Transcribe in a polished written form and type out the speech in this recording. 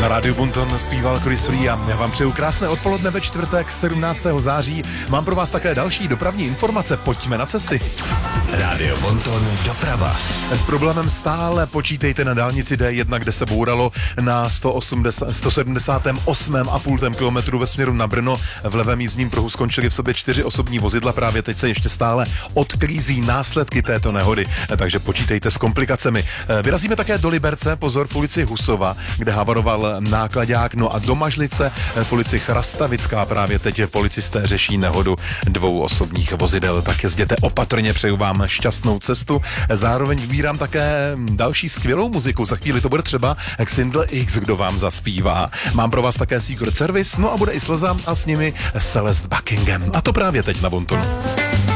Na rádiu Bonton zpíval Chris Rea. Já vám přeju krásné odpoledne ve čtvrtek 17. září. Mám pro vás také další dopravní informace. Pojďme na cesty. Rádio Bonton doprava. S problémem stále počítejte na dálnici D1, kde se bouralo na 178,5 kilometru ve směru na Brno. V levém jízdním pruhu skončily v sobě 4 osobní vozidla. Právě teď se ještě stále odklízí následky této nehody, takže počítejte s komplikacemi. Vyrazíme také do Liberce, pozor, v ulici Husova, kde havaroval nákladák, no a do Mažlice v ulici Chrastavická právě teď policisté řeší nehodu 2 osobních vozidel. Tak jezděte opatrně, přeju vám šťastnou cestu. Zároveň vybírám také další skvělou muziku. Za chvíli to bude třeba Xindl X, kdo vám zaspívá. Mám pro vás také Secret Service, no a bude i Slza a s nimi Celeste Buckingham. A to právě teď na Bontonu.